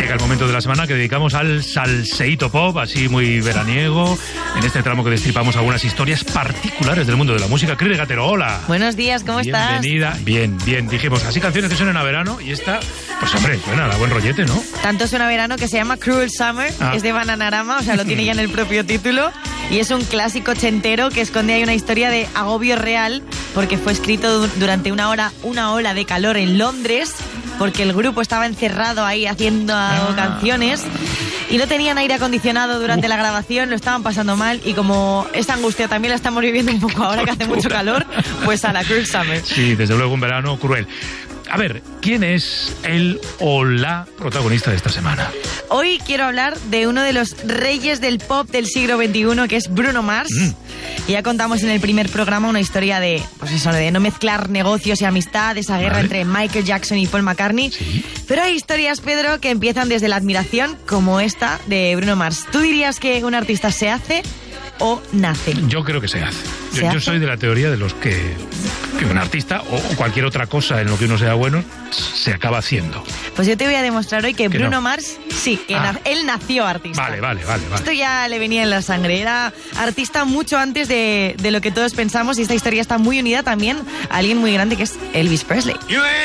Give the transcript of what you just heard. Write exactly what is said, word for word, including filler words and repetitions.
Llega el momento de la semana que dedicamos al salseíto pop, así muy veraniego. En este tramo que destripamos algunas historias particulares del mundo de la música. Cride Gatero, hola. Buenos días, ¿cómo estás? Bienvenida. Bien, bien. Dijimos, así canciones que suenan a verano y esta, pues hombre, suena a buen rollete, ¿no? Tanto suena a verano que se llama Cruel Summer, ah. es de Bananarama, o sea, lo tiene ya en el propio título. Y es un clásico ochentero que esconde ahí una historia de agobio real porque fue escrito durante una hora, una ola de calor en Londres, porque el grupo estaba encerrado ahí haciendo ah. canciones y no tenían aire acondicionado durante uh. la grabación, lo estaban pasando mal, y como esta angustia también la estamos viviendo un poco ahora que hace mucho calor, pues a la Cruel Summer. Sí, desde luego un verano cruel. A ver, ¿quién es el o la protagonista de esta semana? Hoy quiero hablar de uno de los reyes del pop del siglo veintiuno, que es Bruno Mars. Mm. Y ya contamos en el primer programa una historia de, pues eso, de no mezclar negocios y amistad, esa guerra vale. entre Michael Jackson y Paul McCartney. ¿Sí? Pero hay historias, Pedro, que empiezan desde la admiración, como esta de Bruno Mars. ¿Tú dirías que un artista se hace o nace? Yo creo que se hace. ¿Se yo, hace? yo soy de la teoría de los que, que un artista o cualquier otra cosa en lo que uno sea bueno se acaba haciendo. Pues yo te voy a demostrar hoy que, que Bruno no. Mars, sí, que ah. na- él nació artista. Vale, vale, vale, vale. Esto ya le venía en la sangre. Era artista mucho antes de, de lo que todos pensamos, y esta historia está muy unida también a alguien muy grande que es Elvis Presley. You